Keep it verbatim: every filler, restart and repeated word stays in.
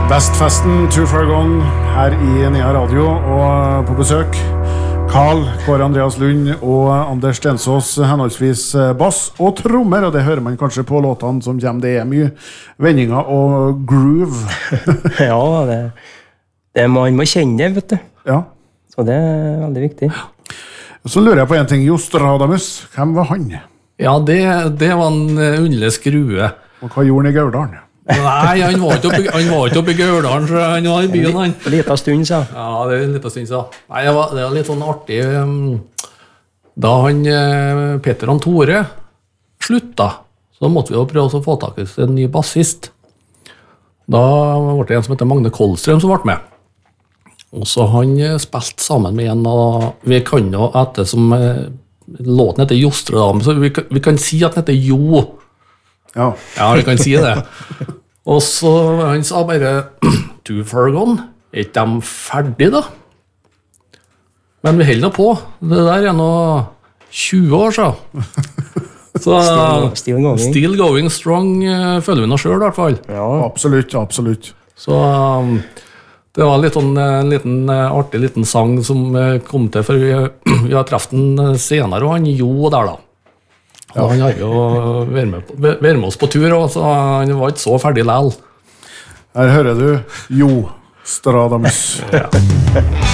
Vestfesten, Too Far Gone, her i Nea Radio, og på besøk Carl, Kåre Andreas Lund og Anders Stensås, henholdsvis bass og trommer, og det hører man kanskje på låtene som kommer. Det er mye vendinger og groove. Ja, det, det man må kjenne det, vet du. Ja. Så det er veldig viktig. Så lurer jeg på en ting, Jostradamus, hvem var han? Ja, det, det var en underlig skrue. Og hva gjorde han i Gauldalen? Nei, han var ikke oppe, han var ikke oppe i Gauldalen, så han var i byen, han. En liten stund, sa. Ja, det er en liten stund, sa. Nei, det var, det var litt sånn artig. Da han, Petter og Tore, slutta, så måtte vi jo prøve å få tak i en ny bassist. Da var det en som heter Magne Kolstrøm som ble med. Og så han spilte sammen med en, og vi kan jo etter som låten heter Jostradamus, så vi, vi kan si at den heter Jo. Ja. Ja, vi kan si det. Og så han sa bare Too Far Gone, er ikke de ferdig da? Men vi holder nå på. Det der er nå tjue år siden. Så Still, still going. Still going strong uh, føler vi nå selv i hvert fall. Ja. Absolutt, absolutt. Så um, det var litt sånn, en liten uh, artig liten sang som uh, kom til, for vi, vi har treffet den senere, og han Jo der da. Ja, han har jo vært med, på, vært med oss på tur, og så han var ikke så ferdig lell. Her hører du Jostradamus. Ja.